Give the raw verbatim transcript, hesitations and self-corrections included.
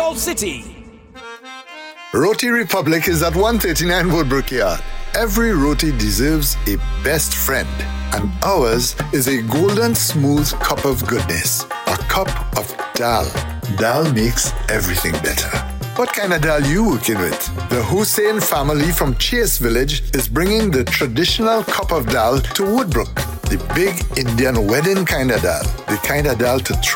Salt City. Roti Republic is at one thirty-nine Woodbrook Yard. Every roti deserves a best friend, and ours is a golden smooth cup of goodness. A cup of dal. Dal makes everything better. What kind of dal you working with? The Hussein family from Chase Village is bringing the traditional cup of dal to Woodbrook. The big Indian wedding kind of dal. The kind of dal to throw